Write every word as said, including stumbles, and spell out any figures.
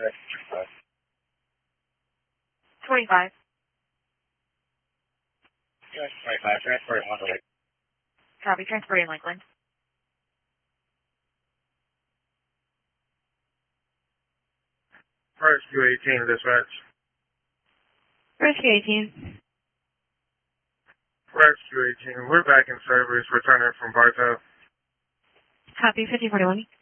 twenty-five. twenty-five, transport on the way. Copy, transporting Lakeland. Rescue eighteen, dispatch. Rescue eighteen. Rescue eighteen, we're back in service, returning from Bartow. Copy, fifty forty-one.